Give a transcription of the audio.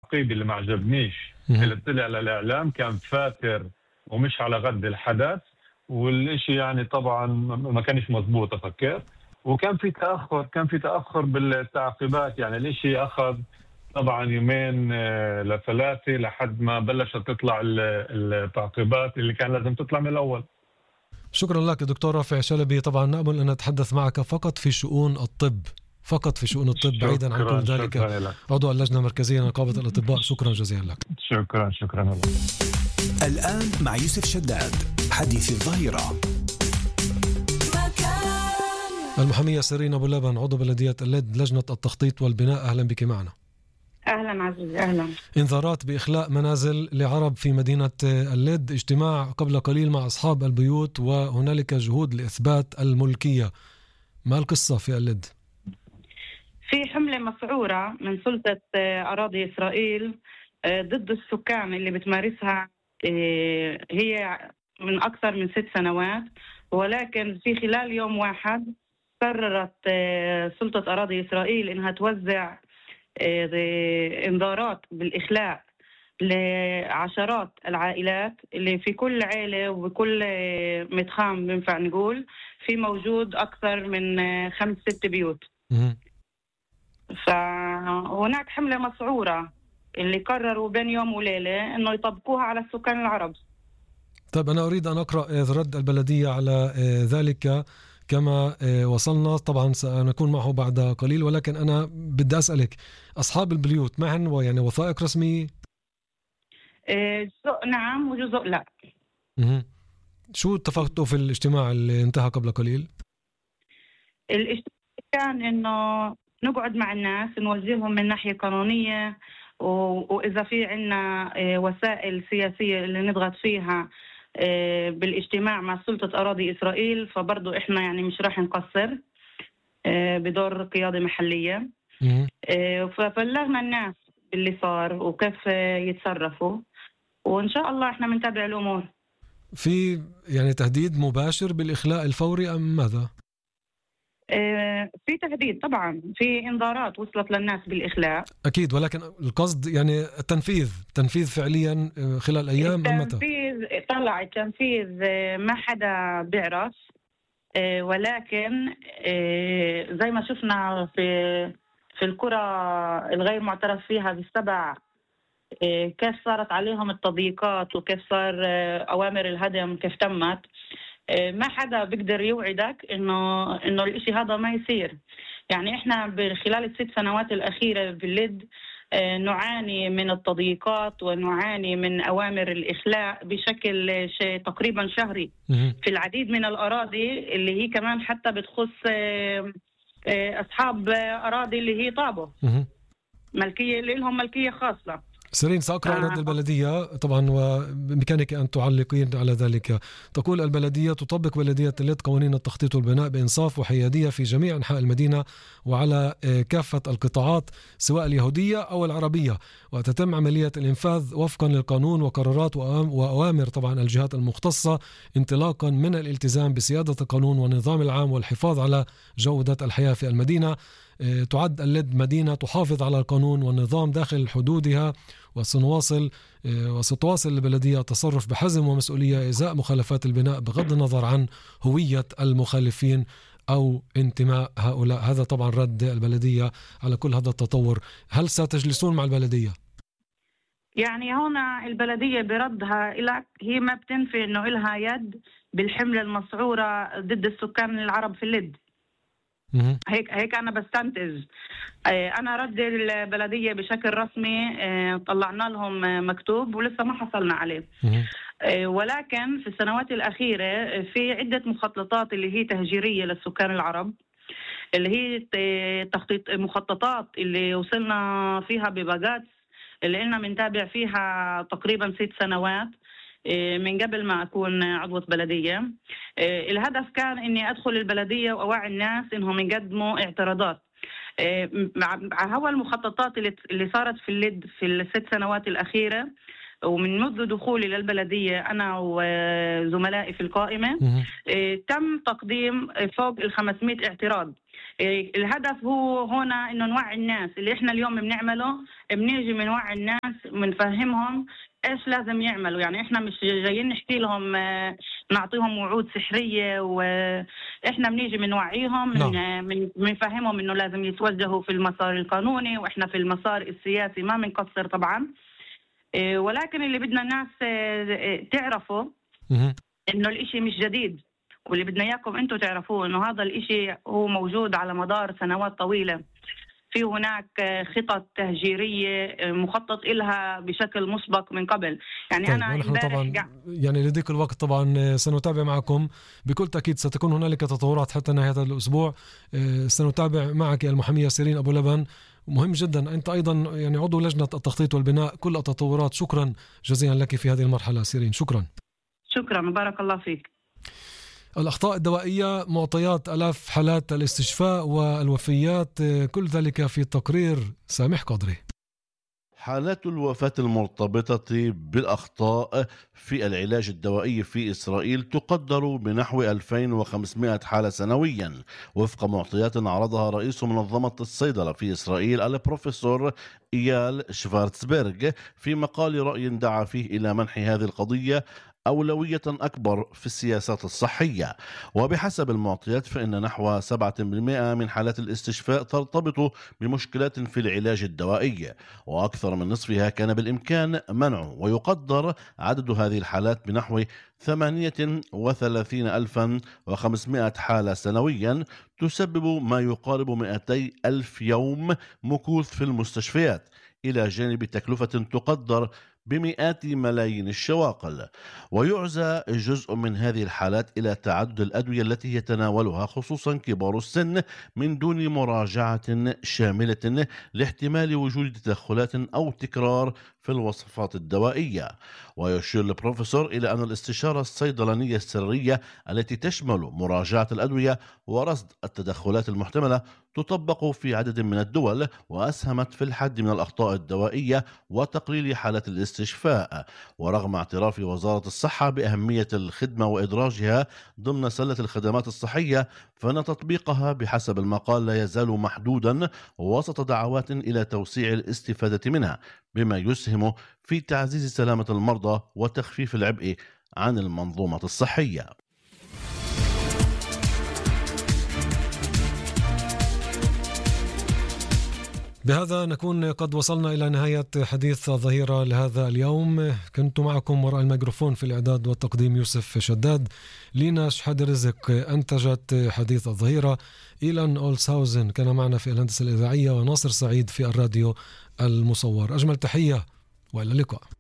التعقيب اللي ما عجبنيش اللي طلع للإعلام كان فاتر ومش على غد الحدث، والإشي يعني طبعا ما كانش مضبوط أفكر، وكان في تأخر بالتعقيبات. يعني الإشي أخذ طبعا يومين لثلاثة لحد ما بلشت تطلع التعقيبات اللي كان لازم تطلع من الأول. شكرا لك دكتور رافع شلبي. طبعا نأمل أن نتحدث معك فقط في شؤون الطب، فقط في شؤون الطب، بعيدا عن كل ذلك. عضو اللجنة المركزية لنقابة الأطباء، شكرا جزيلا لك. شكرا لك. الآن مع يوسف شداد، حديث الظهيرة. المحامية سيرين أبو لبن، عضو بلدية اللد، لجنة التخطيط والبناء، أهلا بك معنا. أهلا عزيزي. أهلا. انذارات بإخلاء منازل لعرب في مدينة اللد، اجتماع قبل قليل مع أصحاب البيوت وهنالك جهود لإثبات الملكية. ما القصة في اللد؟ في حملة مسعورة من سلطة أراضي إسرائيل ضد السكان اللي بتمارسها هي من أكثر من 6 سنوات، ولكن في خلال يوم واحد قررت سلطة أراضي إسرائيل إنها توزع انذارات بالإخلاء لعشرات العائلات اللي في كل عائلة وبكل مدخام بنفع نقول في موجود أكثر من 5-6 بيوت. فهناك حملة مسعورة اللي قرروا بين يوم وليلة إنه يطبقوها على السكان العرب. طيب أنا أريد أن أقرأ رد البلدية على ذلك كما وصلنا، طبعا سنكون معه بعد قليل، ولكن أنا بدي أسألك، أصحاب البيوت معهم يعني وثائق رسمية؟ جزء نعم وجزء لا. شو اتفقتوا في الاجتماع اللي انتهى قبل قليل؟ الاجتماع كان إنه نقعد مع الناس نوجههم من ناحية قانونية، وإذا في عنا وسائل سياسية اللي نضغط فيها بالاجتماع مع سلطة أراضي إسرائيل، فبرضو إحنا يعني مش راح نقصر بدور قيادة محلية. فبلغنا الناس اللي صار وكيف يتصرفوا، وإن شاء الله إحنا منتابع الأمور. في يعني تهديد مباشر بالإخلاء الفوري أم ماذا؟ في تهديد طبعا، في انذارات وصلت للناس بالإخلاء أكيد، ولكن القصد يعني التنفيذ فعليا خلال أيام أم متى؟ التنفيذ ما حدا بيعرف، ولكن زي ما شفنا في القرى الغير معترف فيها بالسبع كيف صارت عليهم التضييقات وكيف صار أوامر الهدم كيف تمت. ما حدا بيقدر يوعدك إنه الإشي هذا ما يصير. يعني إحنا خلال ال6 سنوات الأخيرة باللد نعاني من التضييقات ونعاني من أوامر الإخلاء بشكل تقريبا شهري في العديد من الأراضي اللي هي كمان حتى بتخص أصحاب أراضي اللي هي طابة ملكية اللي لهم ملكية خاصة. سيرين، سأقرأ رد البلدية طبعا وبإمكانك أن تعلقين على ذلك. تقول البلدية: تطبق بلدية اللد قوانين التخطيط والبناء بإنصاف وحيادية في جميع أنحاء المدينة وعلى كافة القطاعات سواء اليهودية أو العربية، وتتم عملية الإنفاذ وفقا للقانون وقرارات وأوامر طبعا الجهات المختصة، انطلاقا من الالتزام بسيادة القانون والنظام العام والحفاظ على جودة الحياة في المدينة. تعد اللد مدينة تحافظ على القانون والنظام داخل حدودها، وستواصل البلدية التصرف بحزم ومسؤولية إزاء مخالفات البناء بغض النظر عن هوية المخالفين أو انتماء هؤلاء. هذا طبعا رد البلدية على كل هذا التطور. هل ستجلسون مع البلدية؟ يعني هنا البلدية بردها إلى هي ما بتنفي إنه إلها يد بالحملة المسعورة ضد السكان العرب في اللد. هيك أنا بستنتج. أنا رد البلدية بشكل رسمي، طلعنا لهم مكتوب ولسه ما حصلنا عليه. ولكن في السنوات الأخيرة في عدة مخططات اللي هي تهجيرية للسكان العرب، اللي هي تخطيط مخططات اللي وصلنا فيها بباجات اللي إلنا منتابع فيها تقريبا 6 سنوات من قبل ما أكون عضوة بلدية. الهدف كان إني أدخل البلدية وأوعي الناس إنهم يقدموا اعتراضات مع هو المخططات اللي صارت في اللد في ال6 سنوات الأخيرة. ومن منذ دخولي للبلدية أنا وزملائي في القائمة تم تقديم فوق 500 اعتراض. الهدف هو هنا إنه نوعي الناس. اللي إحنا اليوم بنعمله بنيجي من وعي الناس بنفهمهم ايش لازم يعملوا. يعني احنا مش جايين نحكي لهم نعطيهم وعود سحرية، واحنا بنيجي بنوعيهم بنفهمهم انه لازم يتوجهوا في المسار القانوني، واحنا في المسار السياسي ما بنقصر طبعا. ولكن اللي بدنا الناس تعرفوا انه الاشي مش جديد، واللي بدنا اياكم انتم تعرفوه انه هذا الاشي هو موجود على مدار سنوات طويلة. في هناك خطط تهجيرية مخطط إلها بشكل مسبق من قبل. يعني طيب أنا نحن طبعا يعني لديك الوقت طبعا سنتابع معكم بكل تأكيد. ستكون هنالك تطورات حتى نهاية هذا الأسبوع. سنتابع معك المحامية سيرين أبو لبن. مهم جدا أنت أيضا يعني عضو لجنة التخطيط والبناء، كل التطورات. شكرا جزيلا لك في هذه المرحلة سيرين. شكرا بارك الله فيك. الأخطاء الدوائية، معطيات ألاف حالات الاستشفاء والوفيات، كل ذلك في تقرير سامح قدري. حالات الوفاة المرتبطة بالأخطاء في العلاج الدوائي في إسرائيل تقدر بنحو 2500 حالة سنويا، وفق معطيات عرضها رئيس منظمة الصيدلة في إسرائيل البروفيسور إيال شفارتسبرغ في مقال رأي دعا فيه إلى منح هذه القضية أولوية أكبر في السياسات الصحية. وبحسب المعطيات فإن نحو 7% من حالات الاستشفاء ترتبط بمشكلات في العلاج الدوائي، وأكثر من نصفها كان بالإمكان منعه. ويقدر عدد هذه الحالات بنحو 38,500 حالة سنويا، تسبب ما يقارب 200,000 يوم مكوث في المستشفيات، إلى جانب تكلفة تقدر بمئات ملايين الشواقل. ويعزى جزء من هذه الحالات إلى تعدد الأدوية التي يتناولها خصوصا كبار السن من دون مراجعة شاملة لاحتمال وجود تدخلات أو تكرار في الوصفات الدوائية. ويشير البروفيسور إلى أن الاستشارة الصيدلانية السرية التي تشمل مراجعة الأدوية ورصد التدخلات المحتملة تطبق في عدد من الدول، وأسهمت في الحد من الأخطاء الدوائية وتقليل حالات الاستشفاء. ورغم اعتراف وزارة الصحة بأهمية الخدمة وإدراجها ضمن سلة الخدمات الصحية، فإن تطبيقها بحسب المقال لا يزال محدودا وسط دعوات إلى توسيع الاستفادة منها، بما يسهم في تعزيز سلامة المرضى وتخفيف العبء عن المنظومة الصحية. بهذا نكون قد وصلنا إلى نهاية حديث الظهيرة لهذا اليوم. كنت معكم وراء الميكروفون في الإعداد والتقديم يوسف شداد. لينا شحاد رزق أنتجت حديث الظهيرة. إيلان أولسهاوزن كان معنا في الهندسة الإذاعية، وناصر سعيد في الراديو المصور. أجمل تحية وإلى اللقاء.